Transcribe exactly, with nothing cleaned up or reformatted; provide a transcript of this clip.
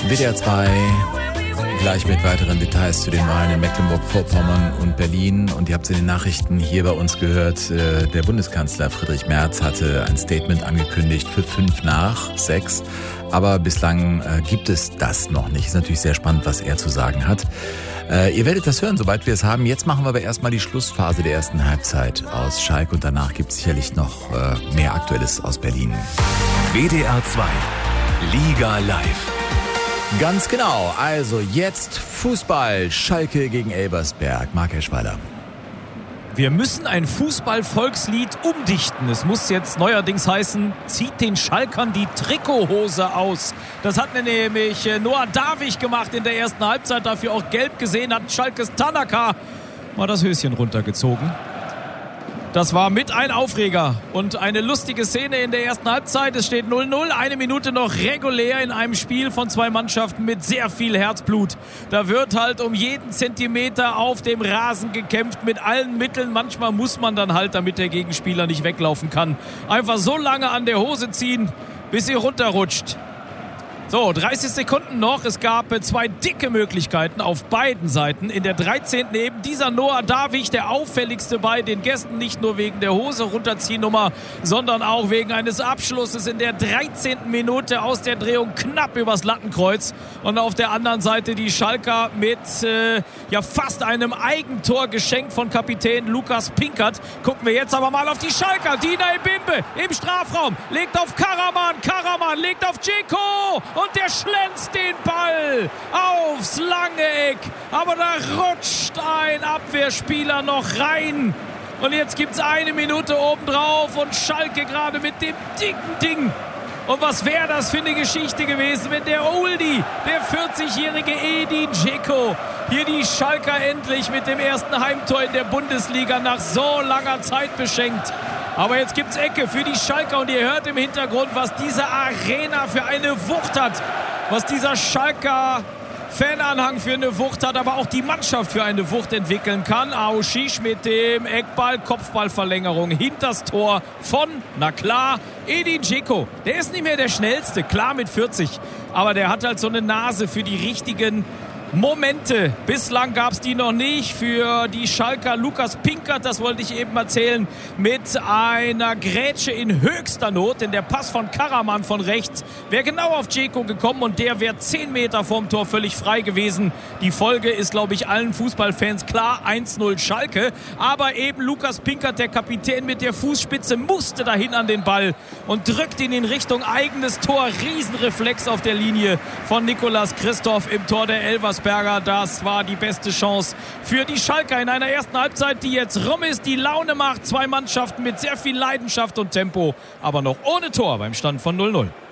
W D R zwei, gleich mit weiteren Details zu den Wahlen in Mecklenburg-Vorpommern und Berlin. Und ihr habt es in den Nachrichten hier bei uns gehört, der Bundeskanzler Friedrich Merz hatte ein Statement angekündigt für fünf nach sechs. Aber bislang äh, gibt es das noch nicht. Ist natürlich sehr spannend, was er zu sagen hat. Äh, ihr werdet das hören, sobald wir es haben. Jetzt machen wir aber erstmal die Schlussphase der ersten Halbzeit aus Schalke. Und danach gibt es sicherlich noch äh, mehr Aktuelles aus Berlin. W D R zwei, Liga live. Ganz genau. Also jetzt Fußball. Schalke gegen Elversberg. Marc Eschweiler. Wir müssen ein Fußball-Volkslied umdichten. Es muss jetzt neuerdings heißen, zieht den Schalkern die Trikothose aus. Das hat nämlich Noah Davig gemacht in der ersten Halbzeit. Dafür auch gelb gesehen, hat Schalkes Tanaka mal das Höschen runtergezogen. Das war mit ein Aufreger und eine lustige Szene in der ersten Halbzeit. Es steht null null, eine Minute noch regulär in einem Spiel von zwei Mannschaften mit sehr viel Herzblut. Da wird halt um jeden Zentimeter auf dem Rasen gekämpft mit allen Mitteln. Manchmal muss man dann halt, damit der Gegenspieler nicht weglaufen kann, einfach so lange an der Hose ziehen, bis sie runterrutscht. So, dreißig Sekunden noch. Es gab zwei dicke Möglichkeiten auf beiden Seiten. In der dreizehnten eben dieser Noah Davig, der auffälligste bei den Gästen, nicht nur wegen der Hose runterziehnummer, sondern auch wegen eines Abschlusses in der dreizehnten Minute aus der Drehung knapp übers Lattenkreuz. Und auf der anderen Seite die Schalker mit äh, ja fast einem Eigentor geschenkt von Kapitän Lukas Pinkert. Gucken wir jetzt aber mal auf die Schalker. Dina Ebimbe im Strafraum, legt auf Karaman, Karaman legt auf Dzeko. Und der schlänzt den Ball aufs lange Eck. Aber da rutscht ein Abwehrspieler noch rein. Und jetzt gibt es eine Minute obendrauf und Schalke gerade mit dem dicken Ding. Und was wäre das für eine Geschichte gewesen, wenn der Oldie, der vierzigjährige Edin Dzeko, hier die Schalker endlich mit dem ersten Heimtor in der Bundesliga nach so langer Zeit beschenkt. Aber jetzt gibt's Ecke für die Schalker und ihr hört im Hintergrund, was diese Arena für eine Wucht hat. Was dieser Schalker Fananhang für eine Wucht hat, aber auch die Mannschaft für eine Wucht entwickeln kann. Aouchiche mit dem Eckball, Kopfballverlängerung hinters Tor von, na klar, Edin Dzeko. Der ist nicht mehr der Schnellste, klar mit vierzig, aber der hat halt so eine Nase für die richtigen Momente. Bislang gab es die noch nicht für die Schalker. Lukas Pinkert, das wollte ich eben erzählen, mit einer Grätsche in höchster Not, denn der Pass von Karaman von rechts wäre genau auf Dzeko gekommen und der wäre zehn Meter vorm Tor völlig frei gewesen. Die Folge ist, glaube ich, allen Fußballfans klar, eins null Schalke, aber eben Lukas Pinkert, der Kapitän mit der Fußspitze, musste dahin an den Ball und drückt ihn in Richtung eigenes Tor. Riesenreflex auf der Linie von Nicolas Christoph im Tor der Elversberger. Das war die beste Chance für die Schalker in einer ersten Halbzeit, die jetzt rum ist, die Laune macht. Zwei Mannschaften mit sehr viel Leidenschaft und Tempo, aber noch ohne Tor beim Stand von null null.